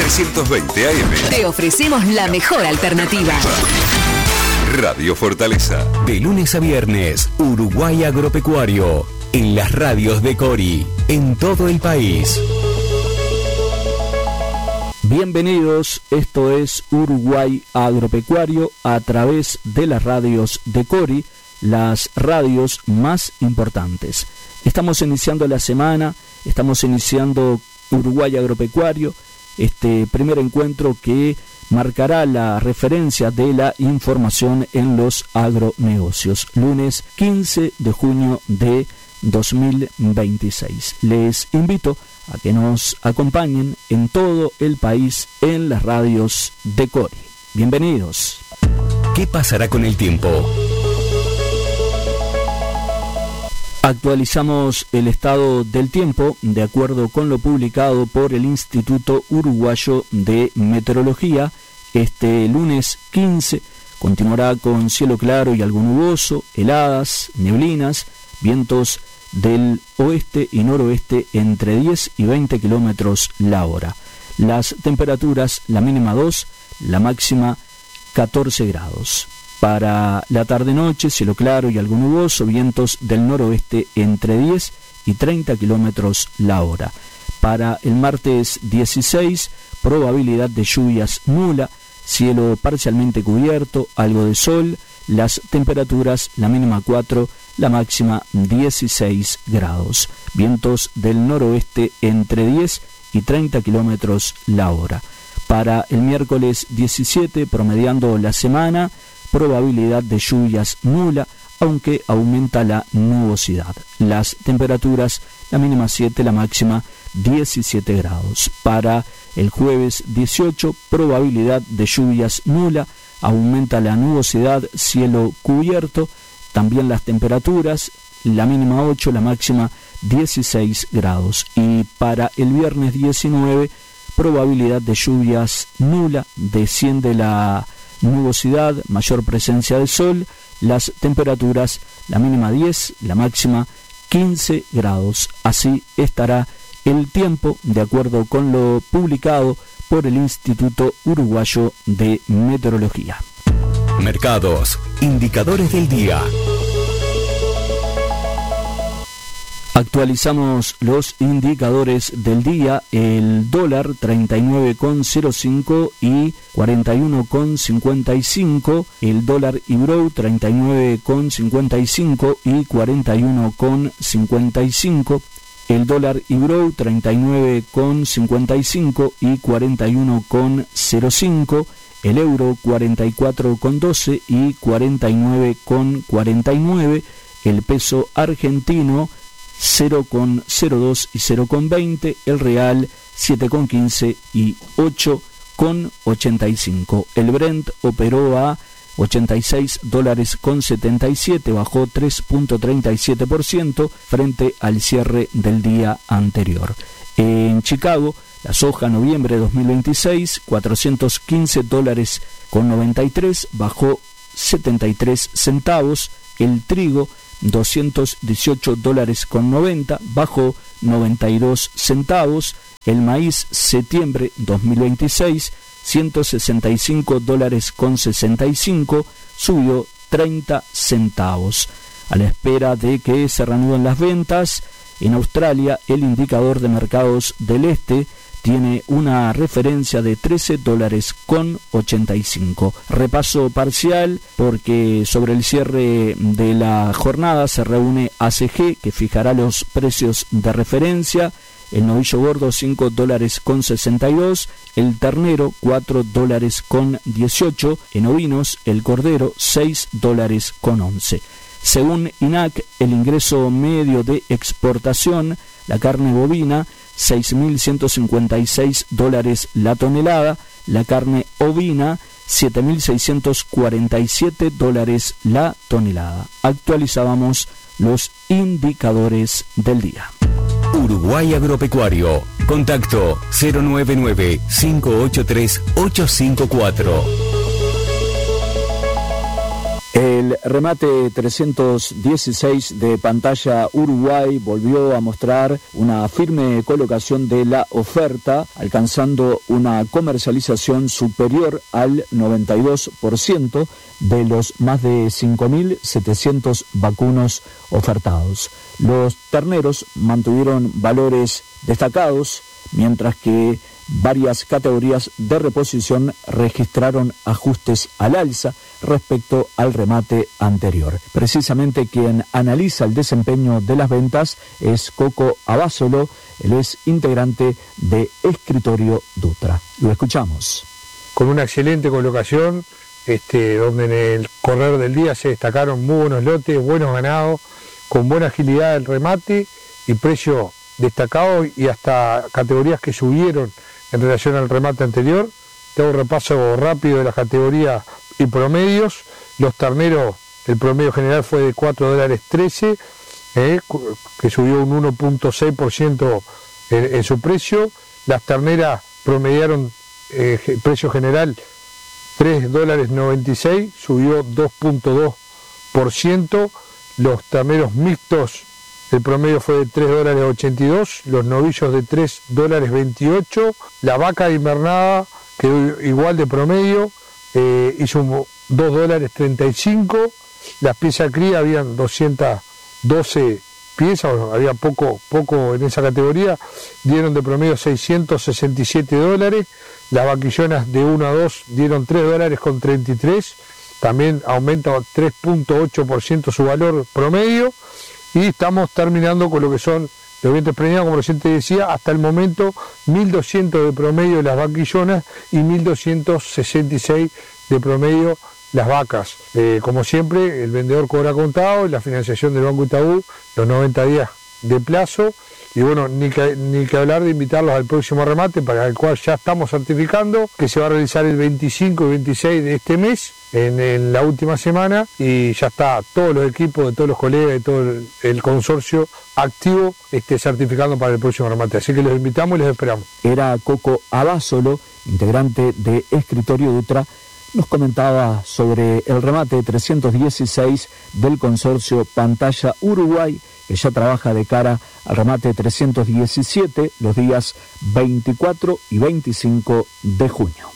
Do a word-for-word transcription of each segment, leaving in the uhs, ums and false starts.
trescientos veinte A M. Te ofrecemos la mejor alternativa. Radio Fortaleza. De lunes a viernes, Uruguay Agropecuario. En las radios de Cori. En todo el país. Bienvenidos, esto es Uruguay Agropecuario a través de las radios de Cori, las radios más importantes. Estamos iniciando la semana, estamos iniciando Uruguay Agropecuario, este primer encuentro que marcará la referencia de la información en los agronegocios, lunes quince de junio de dos mil veintiséis. Les invito a que nos acompañen en todo el país en las radios de Cori. Bienvenidos. ¿Qué pasará con el tiempo? Actualizamos el estado del tiempo de acuerdo con lo publicado por el Instituto Uruguayo de Meteorología. Este lunes quince continuará con cielo claro y algo nuboso, heladas, neblinas, vientos del oeste y noroeste entre diez y veinte kilómetros la hora. Las temperaturas, la mínima dos, la máxima catorce grados. Para la tarde-noche, cielo claro y algo nuboso, vientos del noroeste entre diez y treinta kilómetros la hora. Para el martes dieciséis, probabilidad de lluvias nula, cielo parcialmente cubierto, algo de sol, las temperaturas, la mínima cuatro, la máxima dieciséis grados. Vientos del noroeste entre diez y treinta kilómetros la hora. Para el miércoles diecisiete, promediando la semana, probabilidad de lluvias nula, aunque aumenta la nubosidad. Las temperaturas, la mínima siete, la máxima diecisiete grados. Para el jueves dieciocho, probabilidad de lluvias nula, aumenta la nubosidad, cielo cubierto, también las temperaturas, la mínima ocho, la máxima dieciséis grados. Y para el viernes diecinueve, probabilidad de lluvias nula, desciende la nubosidad, mayor presencia de sol, las temperaturas, la mínima diez, la máxima quince grados. Así estará el tiempo de acuerdo con lo publicado por el Instituto Uruguayo de Meteorología. Mercados, indicadores del día. Actualizamos los indicadores del día. El dólar treinta y nueve con cero cinco y cuarenta y uno con cincuenta y cinco. El dólar Ibrow treinta y nueve con cincuenta y cinco y cuarenta y uno con cincuenta y cinco. El dólar Ibrow treinta y nueve con cincuenta y cinco y cuarenta y uno con cero cinco. El euro cuarenta y cuatro con doce y cuarenta y nueve con cuarenta y nueve. El peso argentino cero con cero dos y cero con veinte, el real siete con quince y ocho con ochenta y cinco. El Brent operó a ochenta y seis dólares con setenta y siete, bajó tres punto treinta y siete por ciento frente al cierre del día anterior. En Chicago, la soja noviembre dos mil veintiséis, cuatrocientos quince dólares con noventa y tres, bajó setenta y tres centavos. El trigo doscientos dieciocho dólares con noventa, bajó noventa y dos centavos. El maíz septiembre dos mil veintiséis, ciento sesenta y cinco dólares con sesenta y cinco, subió treinta centavos. A la espera de que se reanuden las ventas, en Australia el indicador de mercados del este tiene una referencia de trece dólares con ochenta y cinco. Repaso parcial porque sobre el cierre de la jornada se reúne A C G, que fijará los precios de referencia. El novillo gordo cinco dólares con sesenta y dos, el ternero cuatro dólares con dieciocho, en ovinos el cordero seis dólares con once. Según I N A C, el ingreso medio de exportación, la carne bovina seis mil ciento cincuenta y seis dólares la tonelada, la carne ovina siete mil seiscientos cuarenta y siete dólares la tonelada. Actualizábamos los indicadores del día. Uruguay Agropecuario. Contacto cero nueve nueve, cinco ocho tres, ocho cinco cuatro. El El remate trescientos dieciséis de Pantalla Uruguay volvió a mostrar una firme colocación de la oferta, alcanzando una comercialización superior al noventa y dos por ciento de los más de cinco mil setecientos vacunos ofertados. Los terneros mantuvieron valores destacados, mientras que varias categorías de reposición registraron ajustes al alza respecto al remate anterior. Precisamente quien analiza el desempeño de las ventas es Coco Abasolo, él es integrante de Escritorio Dutra. Lo escuchamos. Con una excelente colocación, este, donde en el correr del día se destacaron muy buenos lotes, buenos ganados, con buena agilidad del remate y precio destacado, y hasta categorías que subieron en relación al remate anterior. Te hago un repaso rápido de las categorías y promedios. Los terneros, el promedio general fue de cuatro dólares trece, eh, que subió un uno punto seis por ciento en, en su precio. Las terneras promediaron eh, precio general tres dólares noventa y seis, subió dos punto dos por ciento. Los terneros mixtos, el promedio fue de tres dólares ochenta y dos, los novillos de tres dólares veintiocho, la vaca invernada quedó igual de promedio, eh, hizo dos dólares treinta y cinco, las piezas cría habían doscientas doce piezas, había poco, poco en esa categoría, dieron de promedio seiscientos sesenta y siete dólares, las vaquillonas de uno a dos dieron tres dólares con treinta y tres, también aumenta tres punto ocho por ciento su valor promedio. Y estamos terminando con lo que son los vientres preñados, como recién te decía, hasta el momento mil doscientos de promedio de las vaquillonas y mil doscientos sesenta y seis de promedio las vacas. Eh, como siempre, el vendedor cobra contado y la financiación del Banco Itaú, los noventa días de plazo. Y bueno, ni que, ni que hablar de invitarlos al próximo remate, para el cual ya estamos certificando, que se va a realizar el veinticinco y veintiséis de este mes, en, en la última semana, y ya está todos los equipos de todos los colegas y todo el, el consorcio activo este, certificando para el próximo remate. Así que los invitamos y los esperamos. Era Coco Abasolo, integrante de Escritorio Dutra, nos comentaba sobre el remate trescientos dieciséis del consorcio Pantalla Uruguay, que ya trabaja de cara al remate trescientos diecisiete los días veinticuatro y veinticinco de junio.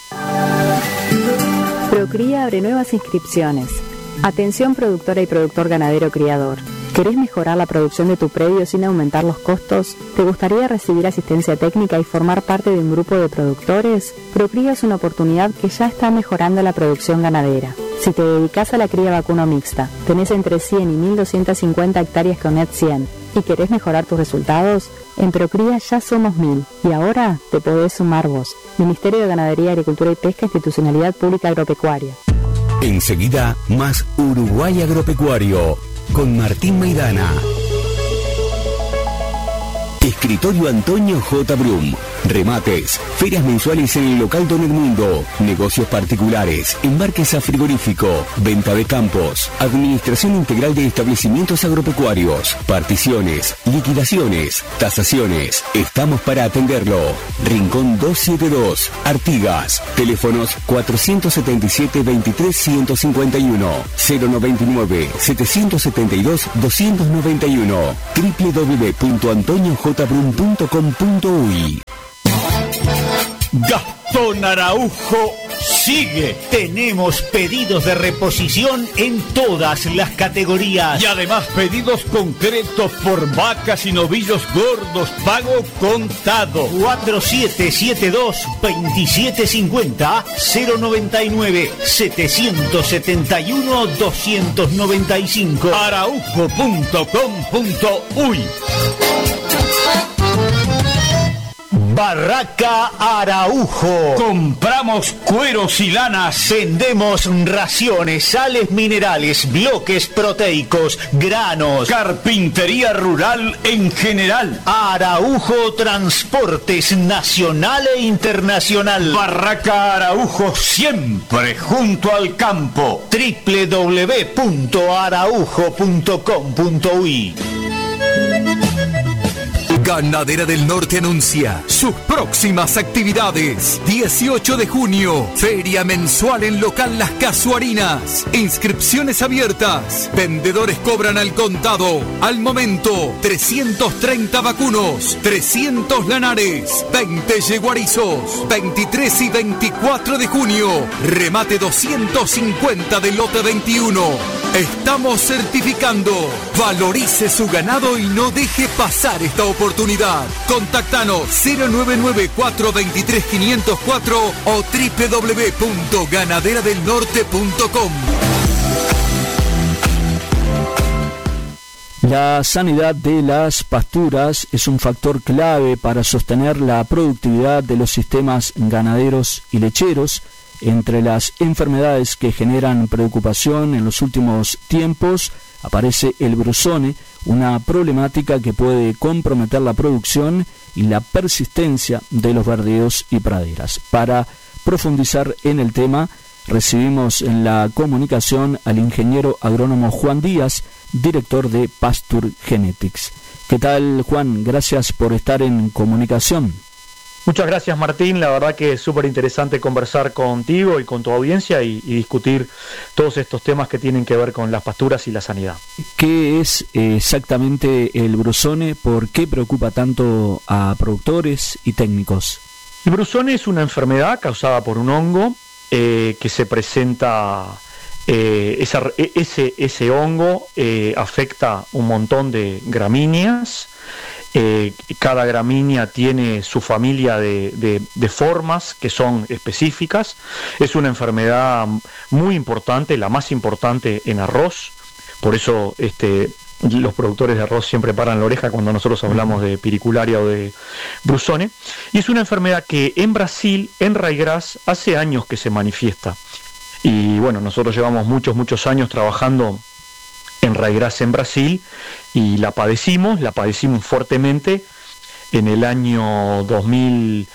Procría abre nuevas inscripciones. Atención productora y productor ganadero criador. ¿Querés mejorar la producción de tu predio sin aumentar los costos? ¿Te gustaría recibir asistencia técnica y formar parte de un grupo de productores? Procría es una oportunidad que ya está mejorando la producción ganadera. Si te dedicas a la cría vacuno mixta, tenés entre cien y mil doscientas cincuenta hectáreas con Net cien y querés mejorar tus resultados, en Procría ya somos mil y ahora te podés sumar vos. Ministerio de Ganadería, Agricultura y Pesca, Institucionalidad Pública Agropecuaria. Enseguida, más Uruguay Agropecuario, con Martín Maidana. Escritorio Antonio J. Brum. Remates, ferias mensuales en el local Don Edmundo, negocios particulares, embarques a frigorífico, venta de campos, administración integral de establecimientos agropecuarios, particiones, liquidaciones, tasaciones. Estamos para atenderlo. Rincón doscientos setenta y dos, Artigas. Teléfonos cuatrocientos setenta y siete, veintitrés, ciento cincuenta y uno, cero noventa y nueve, setecientos setenta y dos, doscientos noventa y uno, doble u doble u doble u punto antonio j brum punto com punto uy. Gastón Araujo sigue. Tenemos pedidos de reposición en todas las categorías. Y además pedidos concretos por vacas y novillos gordos, pago contado. cuatro siete siete dos, dos siete cinco cero, cero noventa y nueve, setecientos setenta y uno, doscientos noventa y cinco. araujo punto com punto uy. Barraca Araujo. Compramos cueros y lanas. Vendemos raciones, sales minerales, bloques proteicos, granos, carpintería rural en general. Araujo Transportes Nacional e Internacional. Barraca Araujo, siempre junto al campo. doble u doble u doble u punto araujo punto com punto uy. Ganadera del Norte anuncia sus próximas actividades. dieciocho de junio, feria mensual en local Las Casuarinas. Inscripciones abiertas. Vendedores cobran al contado. Al momento, trescientos treinta vacunos, trescientos lanares, veinte yeguarizos. veintitrés y veinticuatro de junio, remate doscientos cincuenta del lote veintiuno. Estamos certificando. Valorice su ganado y no deje pasar esta oportunidad. Contáctanos cero nueve nueve cuatro dos tres cinco cero cuatro o doble u doble u doble u punto ganadera del norte punto com. La sanidad de las pasturas es un factor clave para sostener la productividad de los sistemas ganaderos y lecheros. Entre las enfermedades que generan preocupación en los últimos tiempos aparece el brusone, una problemática que puede comprometer la producción y la persistencia de los verdeos y praderas. Para profundizar en el tema, recibimos en la comunicación al ingeniero agrónomo Juan Díaz, director de Pasture Genetics. ¿Qué tal, Juan? Gracias por estar en comunicación. Muchas gracias, Martín. La verdad que es súper interesante conversar contigo y con tu audiencia y, y discutir todos estos temas que tienen que ver con las pasturas y la sanidad. ¿Qué es exactamente el brusone? ¿Por qué preocupa tanto a productores y técnicos? El brusone es una enfermedad causada por un hongo eh, que se presenta... Eh, esa, ese, ese hongo eh, afecta un montón de gramíneas. Eh, cada gramínea tiene su familia de, de, de formas que son específicas. Es una enfermedad muy importante, la más importante en arroz. Por eso este, los productores de arroz siempre paran la oreja cuando nosotros hablamos de piricularia o de brusone. Y es una enfermedad que en Brasil, en Ryegrass, hace años que se manifiesta. Y bueno, nosotros llevamos muchos, muchos años trabajando en Ryegrass en Brasil y la padecimos, la padecimos fuertemente. En el año dos mil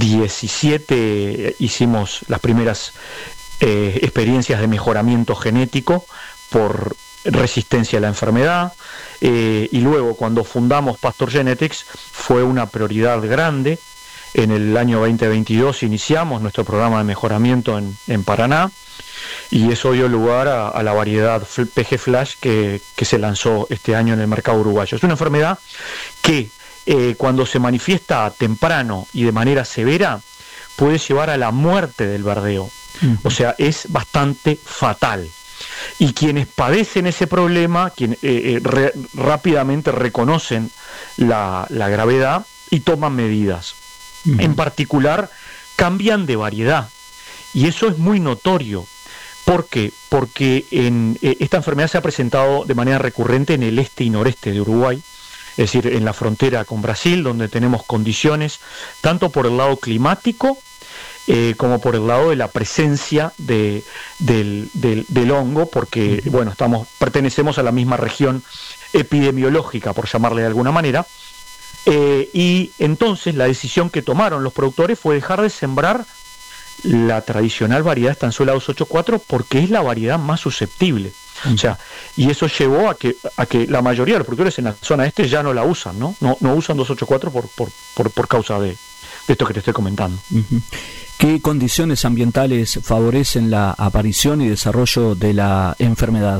diecisiete hicimos las primeras eh, experiencias de mejoramiento genético por resistencia a la enfermedad, eh, y luego cuando fundamos Pasture Genetics fue una prioridad grande. En el año veinte veintidós iniciamos nuestro programa de mejoramiento en, en Paraná, y eso dio lugar a, a la variedad P G Flash que, que se lanzó este año en el mercado uruguayo. Es una enfermedad que eh, cuando se manifiesta temprano y de manera severa puede llevar a la muerte del verdeo. Uh-huh. O sea, es bastante fatal. Y quienes padecen ese problema, quien, eh, eh, re, rápidamente reconocen la, la gravedad y toman medidas. Uh-huh. En particular, cambian de variedad. Y eso es muy notorio. ¿Por qué? Porque en, eh, esta enfermedad se ha presentado de manera recurrente en el este y noreste de Uruguay, es decir, en la frontera con Brasil, donde tenemos condiciones tanto por el lado climático eh, como por el lado de la presencia de, del, del, del hongo, porque bueno, estamos, pertenecemos a la misma región epidemiológica, por llamarle de alguna manera, eh, y entonces la decisión que tomaron los productores fue dejar de sembrar la tradicional variedad estanzuela dos ochenta y cuatro porque es la variedad más susceptible. Mm. O sea, y eso llevó a que a que la mayoría de los productores en la zona este ya no la usan, ¿no? No, no usan dos ochenta y cuatro por, por, por, por causa de, de esto que te estoy comentando. Uh-huh. ¿Qué condiciones ambientales favorecen la aparición y desarrollo de la enfermedad?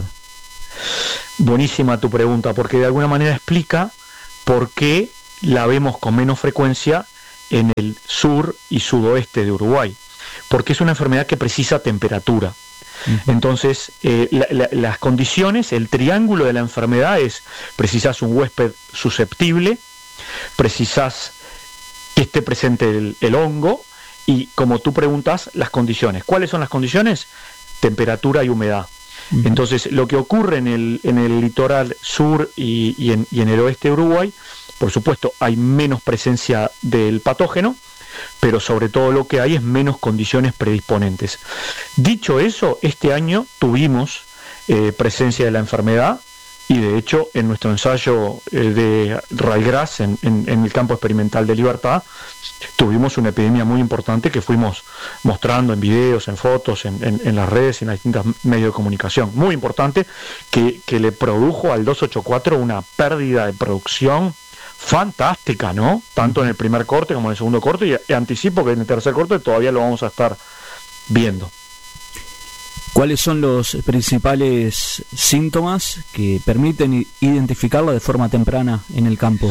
Buenísima tu pregunta, porque de alguna manera explica por qué la vemos con menos frecuencia en el sur y sudoeste de Uruguay. Porque es una enfermedad que precisa temperatura. Uh-huh. Entonces, eh, la, la, las condiciones, el triángulo de la enfermedad es: precisas un huésped susceptible, precisas que esté presente el, el hongo, y como tú preguntas, las condiciones. ¿Cuáles son las condiciones? Temperatura y humedad. Uh-huh. Entonces, lo que ocurre en el, en el litoral sur y, y, en, y en el oeste de Uruguay, por supuesto, hay menos presencia del patógeno, pero sobre todo lo que hay es menos condiciones predisponentes. Dicho eso, este año tuvimos eh, presencia de la enfermedad, y de hecho en nuestro ensayo eh, de Ryegrass en, en, en el campo experimental de Libertad tuvimos una epidemia muy importante que fuimos mostrando en videos, en fotos, en, en, en las redes, en los distintos medios de comunicación. Muy importante, que, que le produjo al dos ochenta y cuatro una pérdida de producción fantástica, ¿no? Tanto en el primer corte como en el segundo corte, y, y anticipo que en el tercer corte todavía lo vamos a estar viendo. ¿Cuáles son los principales síntomas que permiten identificarla de forma temprana en el campo?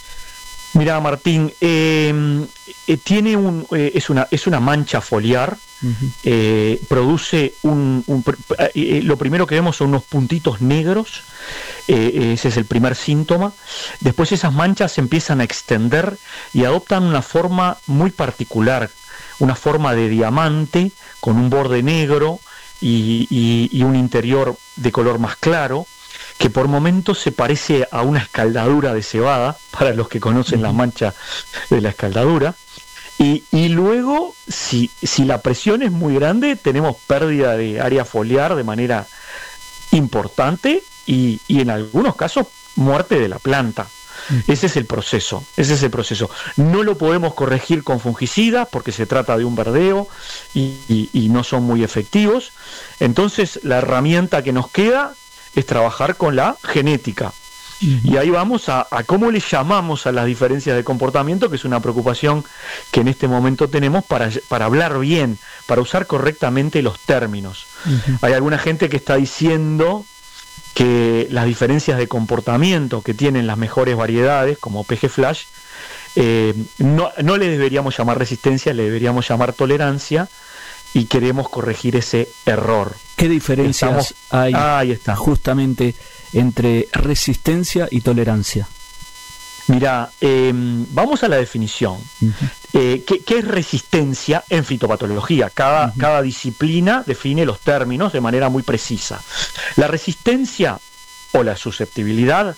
Mira, Martín, eh, eh, tiene un eh, es una es una mancha foliar. Uh-huh. eh, produce un, un eh, lo primero que vemos son unos puntitos negros. Eh, ese es el primer síntoma. Después esas manchas se empiezan a extender y adoptan una forma muy particular, una forma de diamante con un borde negro y, y, y un interior de color más claro, que por momentos se parece a una escaldadura de cebada, para los que conocen uh-huh. la mancha de la escaldadura. Y, y luego, si, si la presión es muy grande, tenemos pérdida de área foliar de manera importante y, y en algunos casos muerte de la planta. Ese es el proceso, ese es el proceso. No lo podemos corregir con fungicidas porque se trata de un verdeo y, y, y no son muy efectivos. Entonces la herramienta que nos queda es trabajar con la genética. Y ahí vamos a, a cómo le llamamos a las diferencias de comportamiento, que es una preocupación que en este momento tenemos para, para hablar bien, para usar correctamente los términos. Uh-huh. Hay alguna gente que está diciendo que las diferencias de comportamiento que tienen las mejores variedades, como P G Flash, eh, no, no le deberíamos llamar resistencia, le deberíamos llamar tolerancia, y queremos corregir ese error. ¿Qué diferencias Estamos... hay Ahí está. justamente entre resistencia y tolerancia? Mira, eh, vamos a la definición. Uh-huh. Eh, ¿qué, ¿Qué es resistencia en fitopatología? Cada, uh-huh. cada disciplina define los términos de manera muy precisa. La resistencia o la susceptibilidad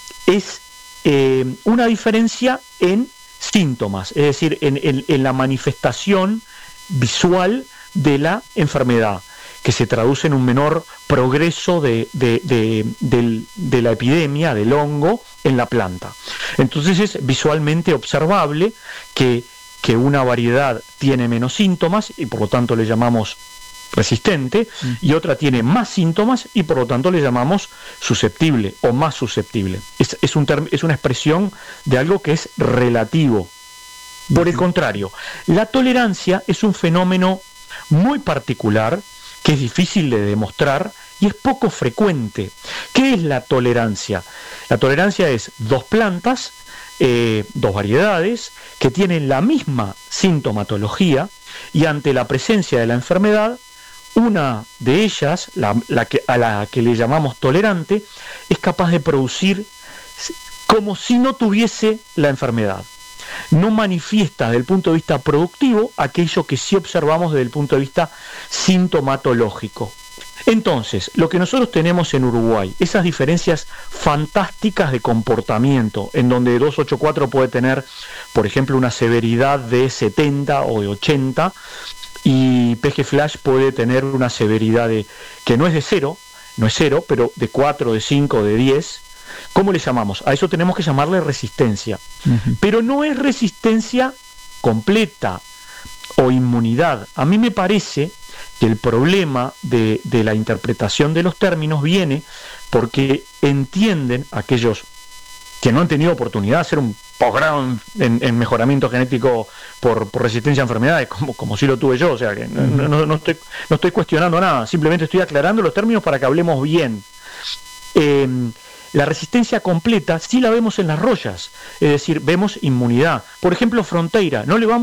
es eh, una diferencia en síntomas, es decir, en, en, en la manifestación visual de la enfermedad, que se traduce en un menor progreso de, de, de, de, de la epidemia, del hongo, en la planta. Entonces es visualmente observable que, que una variedad tiene menos síntomas y por lo tanto le llamamos resistente, mm. y otra tiene más síntomas y por lo tanto le llamamos susceptible o más susceptible. Es, es, un term- es una expresión de algo que es relativo. Por el contrario, la tolerancia es un fenómeno muy particular que es difícil de demostrar y es poco frecuente. ¿Qué es la tolerancia? La tolerancia es dos plantas, eh, dos variedades, que tienen la misma sintomatología y ante la presencia de la enfermedad, una de ellas, la, la que, a la que le llamamos tolerante, es capaz de producir como si no tuviese la enfermedad. No manifiesta desde el punto de vista productivo aquello que sí observamos desde el punto de vista sintomatológico. Entonces, lo que nosotros tenemos en Uruguay, esas diferencias fantásticas de comportamiento, en donde dos ochenta y cuatro puede tener, por ejemplo, una severidad de setenta o de ochenta, y P G Flash puede tener una severidad de, que no es de cero, no es cero, pero de cuatro, de cinco, de diez. ¿Cómo le llamamos? A eso tenemos que llamarle resistencia. Uh-huh. Pero no es resistencia completa o inmunidad. A mí me parece que el problema de, de la interpretación de los términos viene porque entienden aquellos que no han tenido oportunidad de hacer un posgrado en, en, en mejoramiento genético por, por resistencia a enfermedades, como, como sí lo tuve yo, o sea que uh-huh. no, no, no, estoy, no estoy cuestionando nada, simplemente estoy aclarando los términos para que hablemos bien. Eh, La resistencia completa sí la vemos en las rollas, es decir, vemos inmunidad. Por ejemplo, Fronteira, no le vamos